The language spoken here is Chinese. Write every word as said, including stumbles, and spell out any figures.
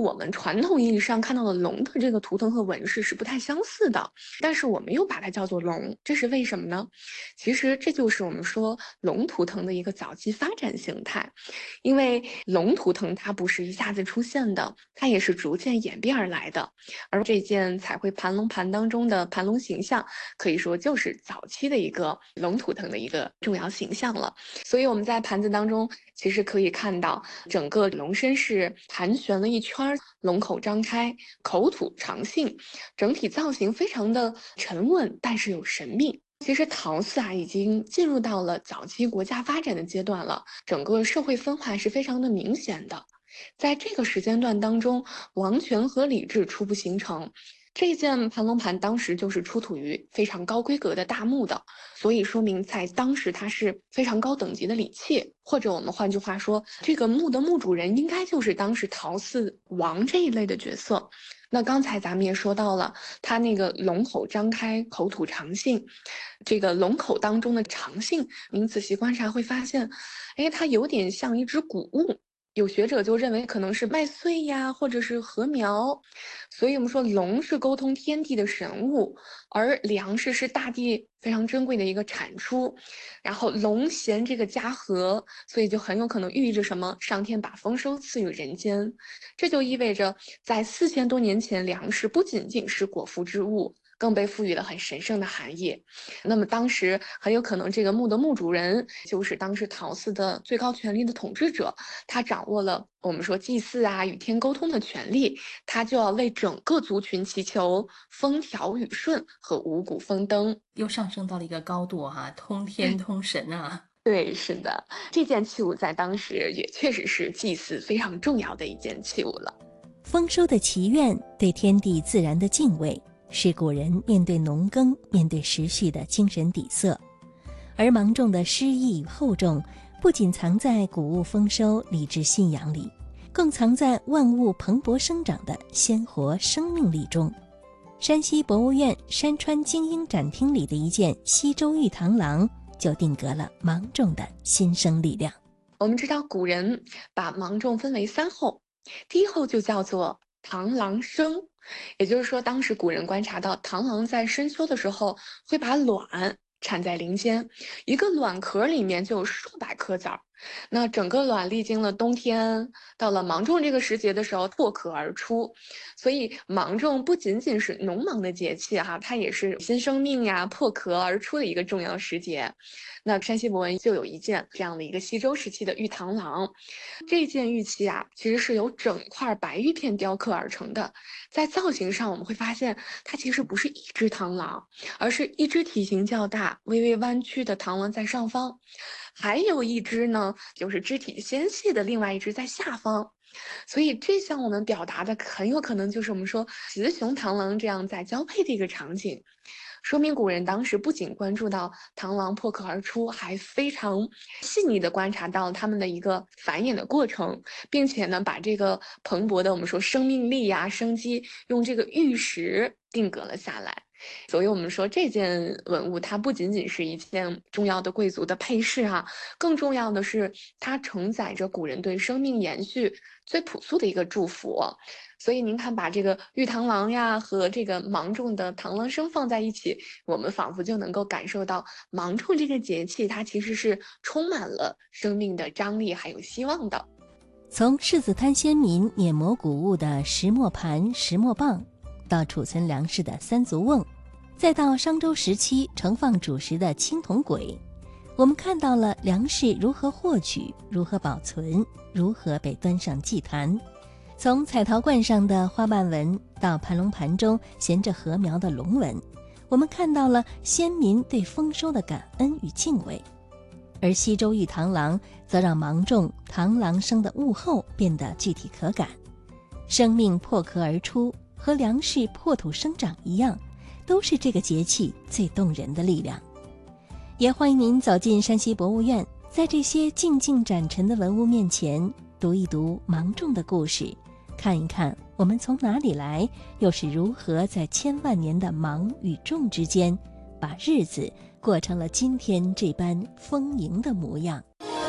我们传统意义上看到的龙的这个图腾和纹饰是不太相似的，但是我们又把它叫做龙，这是为什么呢？其实这就是我们说龙图腾的一个早期发展形态。因为龙图腾它不是一下子出现的，它也是逐渐演变而来的。而这件彩绘盘龙盘当中的盘龙形象，可以说就是早期的一个龙图腾的一个重要形象了。所以我们在盘子当中其实可以看到，整个龙身是盘旋了一圈，龙口张开，口吐长信，整体造型非常的沉稳，但是有神秘。其实陶瓷啊，已经进入到了早期国家发展的阶段了，整个社会分化是非常的明显的。在这个时间段当中，王权和礼制初步形成。这件盘龙盘当时就是出土于非常高规格的大墓的，所以说明在当时它是非常高等级的礼器，或者我们换句话说，这个墓的墓主人应该就是当时陶寺王这一类的角色。那刚才咱们也说到了，它那个龙口张开，口吐长信，这个龙口当中的长信，您仔细观察会发现，哎，它有点像一只谷物。有学者就认为可能是麦穗呀，或者是禾苗，所以我们说龙是沟通天地的神物，而粮食是大地非常珍贵的一个产出。然后龙衔这个家禾，所以就很有可能寓意着什么？上天把丰收赐予人间，这就意味着在四千多年前，粮食不仅仅是果腹之物，更被赋予了很神圣的含义。那么当时很有可能这个墓的墓主人就是当时陶寺的最高权力的统治者，他掌握了我们说祭祀啊与天沟通的权利，他就要为整个族群祈求风调雨顺和五谷丰登。 又上升到了一个高度哈、通天通神啊。 对，是的，这件器物在当时也确实是祭祀非常重要的一件器物了。 丰收的祈愿，对天地自然的敬畏，是古人面对农耕、面对时序的精神底色。而芒种的诗意与厚重，不仅藏在谷物丰收、礼制信仰里，更藏在万物蓬勃生长的鲜活生命力中。山西博物院山川精英展厅里的一件西周玉螳螂，就定格了芒种的新生力量。 我们知道古人把芒种分为三候，第一候就叫做螳螂生，也就是说当时古人观察到螳螂在深秋的时候会把卵产在林间，一个卵壳里面就有数百颗籽儿。那整个卵历经了冬天，到了芒种这个时节的时候破壳而出。所以芒种不仅仅是农忙的节气哈，它也是新生命呀破壳而出的一个重要时节。那山西博文就有一件这样的一个西周时期的玉螳螂，这件玉器啊，其实是由整块白玉片雕刻而成的。在造型上，我们会发现它其实不是一只螳螂，而是一只体型较大、微微弯曲的螳螂在上方，还有一只呢，就是肢体纤细的另外一只在下方。所以这向我们表达的很有可能就是我们说雌雄螳螂这样在交配的一个场景，说明古人当时不仅关注到螳螂破壳而出，还非常细腻地观察到它们的一个繁衍的过程，并且呢，把这个蓬勃的我们说生命力呀、生机，用这个玉石定格了下来。所以我们说这件文物它不仅仅是一件重要的贵族的配饰哈、啊，更重要的是它承载着古人对生命延续最朴素的一个祝福。所以您看把这个玉螳螂呀和这个芒种的螳螂生放在一起，我们仿佛就能够感受到芒种这个节气它其实是充满了生命的张力还有希望的。 从世子滩先民碾磨谷物的石磨盘、石磨棒，到储存粮食的三足瓮，再到商周时期盛放主食的青铜簋，我们看到了粮食如何获取、如何保存、如何被端上祭坛。从彩陶罐上的花瓣纹到盘龙盘中衔着禾苗的龙纹，我们看到了先民对丰收的感恩与敬畏。而西周玉螳螂则让芒种螳螂生的物候变得具体可感。生命破壳而出，和粮食破土生长一样，都是这个节气最动人的力量。也欢迎您走进山西博物院，在这些静静展陈的文物面前，读一读芒种的故事，看一看我们从哪里来，又是如何在千万年的芒与种之间，把日子过成了今天这般丰盈的模样。